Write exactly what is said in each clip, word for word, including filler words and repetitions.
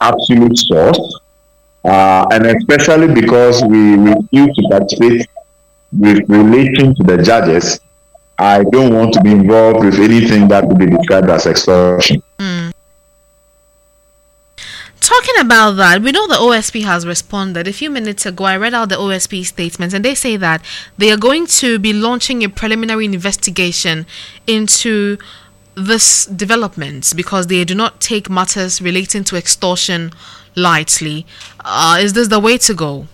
absolute source, uh, and especially because we refuse to participate with relation to the judges, I don't want to be involved with anything that would be described as extortion. Mm. Talking about that, we know the O S P has responded. A few minutes ago, I read out the O S P statements, and they say that they are going to be launching a preliminary investigation into this development because they do not take matters relating to extortion lightly. Uh, is this the way to go?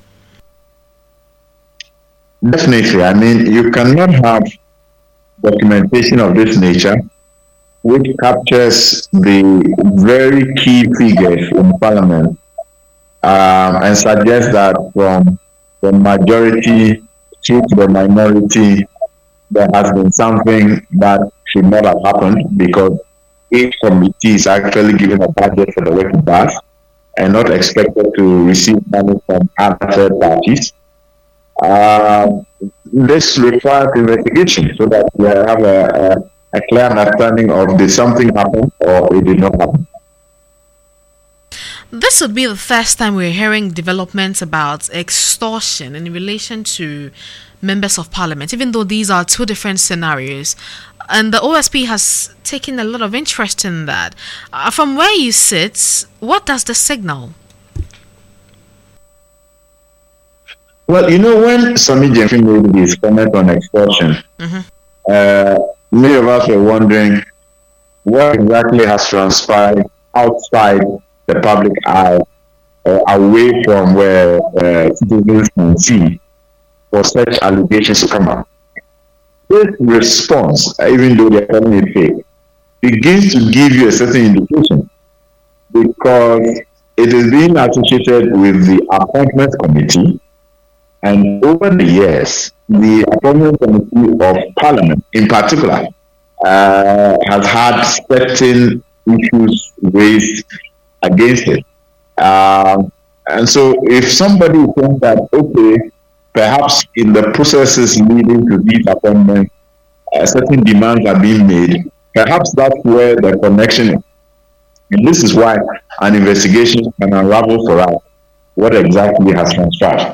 Definitely. I mean, you cannot have documentation of this nature which captures the very key figures in Parliament um, and suggests that from the majority to the minority, there has been something that should not have happened because each committee is actually given a budget for the work it does and not expected to receive money from other third parties. Uh, this requires investigation so that we have a, a a clear understanding of did something happen or it did not happen. This would be the first time we're hearing developments about extortion in relation to members of parliament, even though these are two different scenarios. And the O S P has taken a lot of interest in that. Uh, from where you sit, what does this signal? Well, you know, when Sammy Jensen made his comment on extortion, mm-hmm. uh, many of us were wondering what exactly has transpired outside the public eye or away from where uh, citizens can see for such allegations to come up. This response, even though they're calling it fake, begins to give you a certain indication because it is being associated with the appointment committee, and over the years, the appointment committee of Parliament, in particular, uh, has had certain issues raised against it. Uh, and so, if somebody thinks that, okay, perhaps in the processes leading to these appointments, uh, certain demands are being made, perhaps that's where the connection is. And this is why an investigation can unravel for us what exactly has transpired.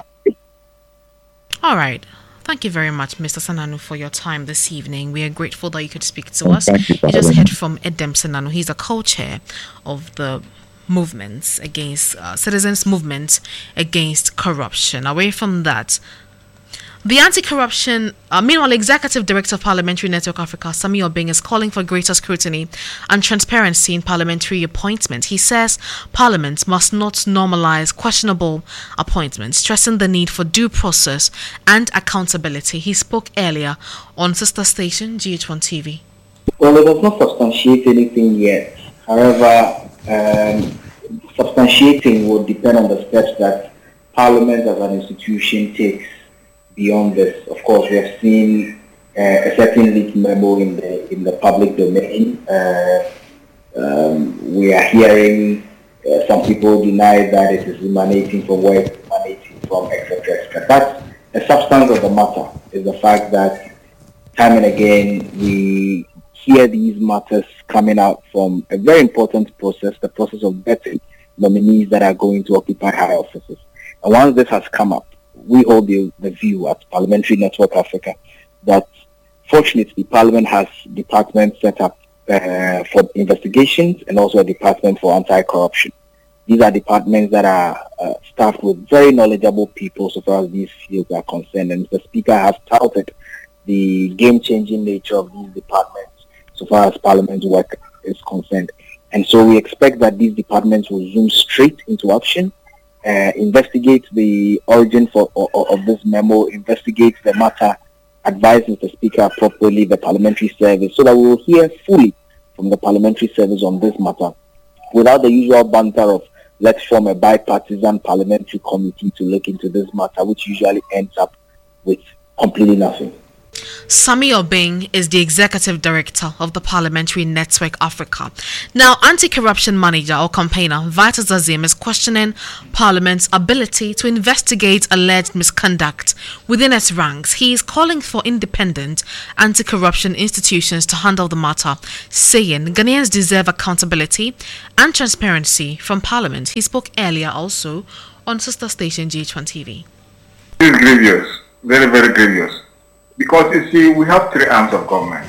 All right. Thank you very much, Mister Sananu, for your time this evening. We are grateful that you could speak to us. Thank you, you just heard from Edem Sananu. He's the co-chair of the movements against uh, citizens movement against corruption. Away from that, the anti-corruption, uh, meanwhile, Executive Director of Parliamentary Network Africa, Sami Obeng, is calling for greater scrutiny and transparency in parliamentary appointment. He says Parliament must not normalize questionable appointments, stressing the need for due process and accountability. He spoke earlier on sister station G H one T V. Well, it does not substantiate anything yet. However, um, substantiating will depend on the steps that Parliament as an institution takes. Beyond this, of course, we have seen uh, a certain leaked memo in the in the public domain. Uh, um, we are hearing uh, some people deny that it is emanating from where it is emanating from, et cetera, et cetera. But the substance of the matter is the fact that time and again we hear these matters coming out from a very important process, the process of vetting nominees that are going to occupy high offices. And once this has come up, we hold the, the view at Parliamentary Network Africa that fortunately Parliament has departments set up uh, for investigations and also a department for anti-corruption. These are departments that are uh, staffed with very knowledgeable people so far as these fields are concerned, and the Speaker has touted the game-changing nature of these departments so far as Parliament's work is concerned. And so we expect that these departments will zoom straight into action, Uh, investigate the origin for, of, of this memo, investigate the matter, advise Mister Speaker appropriately, the parliamentary service, so that we will hear fully from the parliamentary service on this matter, without the usual banter of let's form a bipartisan parliamentary committee to look into this matter, which usually ends up with completely nothing. Sami Obeng is the executive director of the Parliamentary Network Africa. Now, anti-corruption manager or campaigner Vitus Azim is questioning Parliament's ability to investigate alleged misconduct within its ranks. He is calling for independent anti-corruption institutions to handle the matter, saying Ghanaians deserve accountability and transparency from Parliament. He spoke earlier also on sister station G H one T V. This is grievous, very, very grievous. Because you see, we have three arms of government,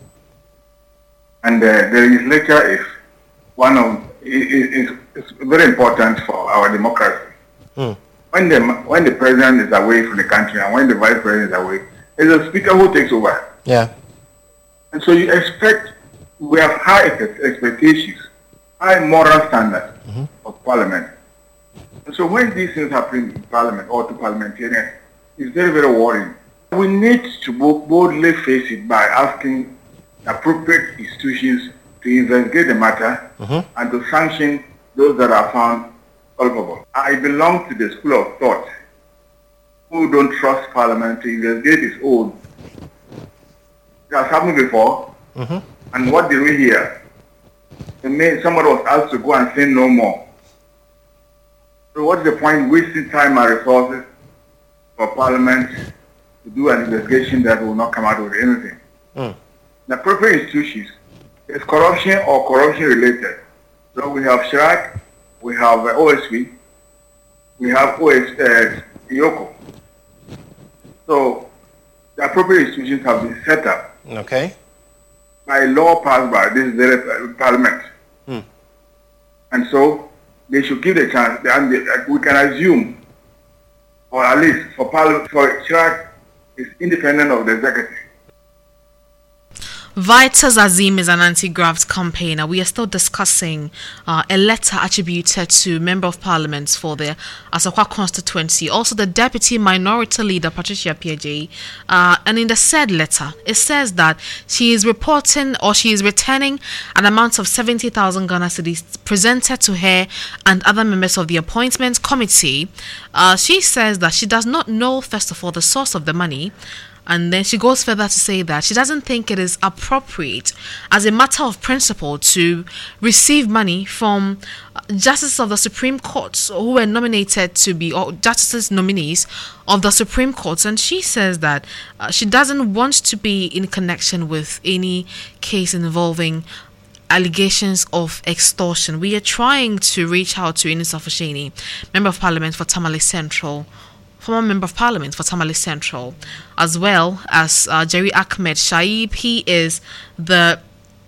and uh, the legislature is one of is, is, is very important for our democracy. Mm. When the when the president is away from the country and when the vice president is away, it's the speaker who takes over. Yeah. And so you expect we have high expectations, high moral standards mm-hmm. of Parliament. And so when these things happen in Parliament or to parliamentarians, it's very, very worrying. We need to boldly face it by asking appropriate institutions to investigate the matter mm-hmm. and to sanction those that are found culpable. I belong to the school of thought who don't trust Parliament to investigate its own. It has happened before, mm-hmm. and what did we hear? Somebody was asked to go and say no more. So what's the point wasting time and resources for Parliament to do an investigation that will not come out with anything? Mm. The appropriate institutions is corruption or corruption related. So we have Chirac, we have uh, O S P, we have O S, uh, Yoko. So the appropriate institutions have been set up. Okay. By law passed by this very Parliament. Mm. And so they should give the chance, and they, uh, we can assume, or at least for Parliament, for Chirac, is independent of the executive. Vitus Azim is an anti-graft campaigner. We are still discussing uh, a letter attributed to Member of Parliament for the Asokwa constituency, also the Deputy Minority Leader Patricia Appiagyei. Uh, and in the said letter, it says that she is reporting or she is returning an amount of seventy thousand Ghana cedis presented to her and other members of the appointment committee. Uh, she says that she does not know, first of all, the source of the money. And then she goes further to say that she doesn't think it is appropriate as a matter of principle to receive money from justices of the Supreme Court who were nominated to be, or justices nominees of the Supreme Court. And she says that uh, she doesn't want to be in connection with any case involving allegations of extortion. We are trying to reach out to Inisa Fusheni, Member of Parliament for Tamale Central, former Member of Parliament for Tamale Central, as well as uh, Jerry Ahmed Shaib. He is the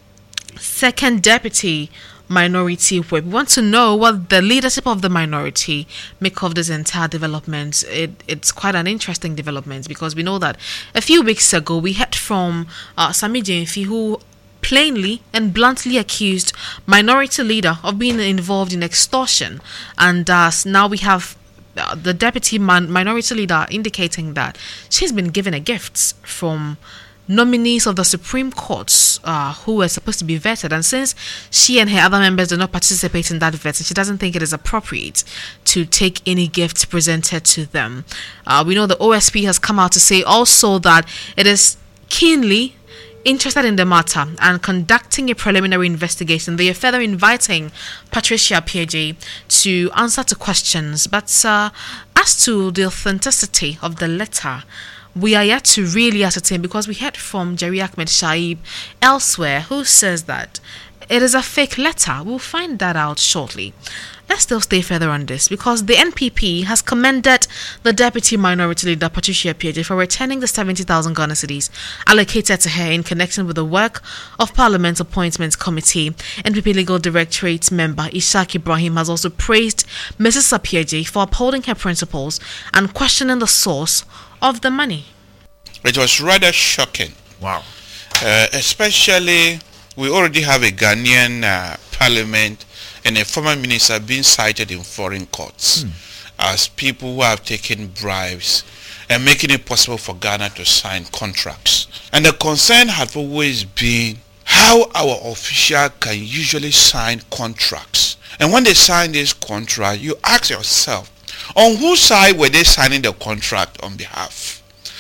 second Deputy Minority Whip. We want to know what the leadership of the minority make of this entire development. It, it's quite an interesting development because we know that a few weeks ago we heard from uh, Sami Gyamfi, who plainly and bluntly accused Minority Leader of being involved in extortion. And uh, now we have Uh, the deputy man, minority leader indicating that she's been given a gift from nominees of the Supreme Court uh, who were supposed to be vetted, and since she and her other members do not participate in that vetting, she doesn't think it is appropriate to take any gifts presented to them. Uh, we know the O S P has come out to say also that it is keenly interested in the matter and conducting a preliminary investigation. They are further inviting Patricia Appiagyei to answer to questions. But uh, as to the authenticity of the letter, we are yet to really ascertain, because we heard from Jerry Ahmed Shaib elsewhere who says that it is a fake letter. We'll find that out shortly. Let's still stay further on this, because the N P P has commended the Deputy Minority Leader Patricia Appiagyei for returning the seventy thousand Ghana cedis allocated to her in connection with the work of Parliament Appointments Committee. N P P Legal Directorate member Ishaq Ibrahim has also praised Missus Appiagyei for upholding her principles and questioning the source of the money. It was rather shocking. Wow. Uh, especially, we already have a Ghanaian uh, parliament and a former minister being cited in foreign courts mm. as people who have taken bribes and making it possible for Ghana to sign contracts. And the concern has always been how our officials can usually sign contracts. And when they sign this contract, you ask yourself, on whose side were they signing the contract on behalf?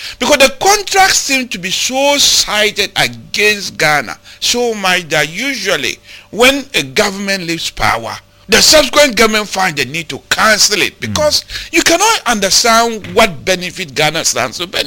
Because the contracts seem to be so cited against Ghana so much that usually when a government leaves power, the subsequent government find the need to cancel it because mm. you cannot understand what benefit Ghana stands to benefit.